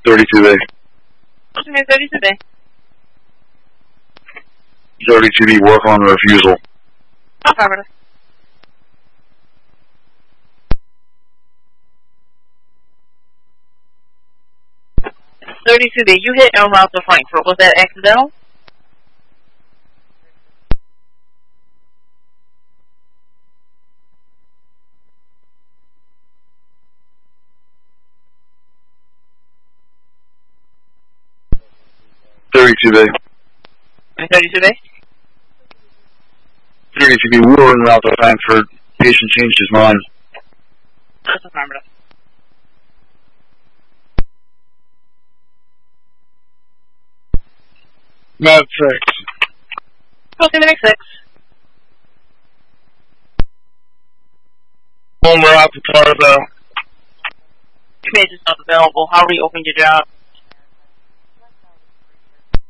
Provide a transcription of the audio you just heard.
32A. Okay, 32A. 32B, work on refusal. Affirmative. 32B, you hit en route to Frankfurt. Was that accidental? B. 32B? 32B, we were en route to Frankfurt. Patient changed his mind. That's affirmative. Med 6. Okay, Medic 6. We're out to Tarzan. Your page is not available. How reopened your job?